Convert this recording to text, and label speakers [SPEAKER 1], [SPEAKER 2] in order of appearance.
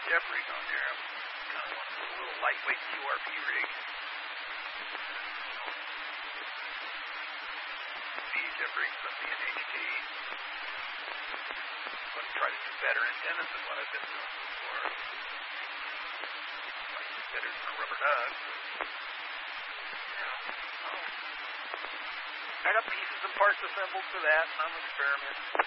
[SPEAKER 1] rig on there. I'm kind of wanting a little lightweight QRP rig. VHF rig from the NHT. I'm going to try to do better antennas than what I've been doing before. Might be better than a rubber duck. I got pieces and parts assembled for that, and I'm experimenting.